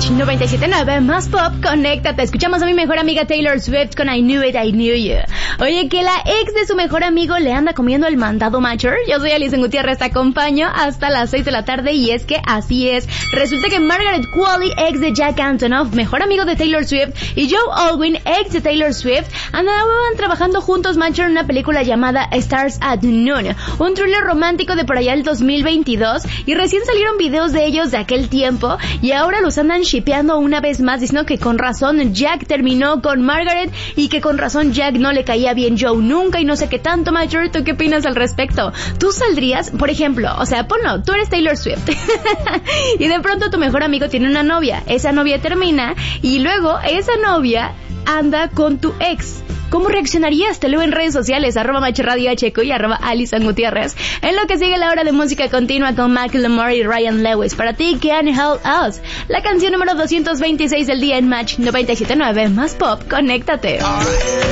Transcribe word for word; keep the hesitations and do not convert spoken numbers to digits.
Match noventa y siete punto nueve más pop, conéctate. Escuchamos a mi mejor amiga Taylor Swift con I Knew It, I Knew You. Oye, que la ex de su mejor amigo le anda comiendo el mandado mayor. Yo soy Alison Gutiérrez, te acompaño hasta las seis de la tarde y es que así es. Resulta que Margaret Qualley, ex de Jack Antonoff, mejor amigo de Taylor Swift, y Joe Alwyn, ex de Taylor Swift, andaban trabajando juntos, macho, en una película llamada Stars at Noon, un thriller romántico de por allá el dos mil veintidós, y recién salieron videos de ellos de aquel tiempo y ahora los andan shippeando una vez más, diciendo que con razón Jack terminó con Margaret y que con razón Jack no le caía bien Joe nunca y no sé qué tanto. Mayor, ¿tú qué opinas al respecto? ¿Tú saldrías, por ejemplo, o sea, ponlo, tú eres Taylor Swift y de pronto tu mejor amigo tiene una novia, esa novia termina y luego esa novia anda con tu ex? ¿Cómo reaccionarías? Te leo en redes sociales, arroba machradio hq y arroba Alison Gutiérrez. En lo que sigue la hora de música continua con Macklemore y Ryan Lewis. Para ti, Can't Help Us. La canción número doscientos veintiséis del día en Match noventa y siete punto nueve más pop, conéctate.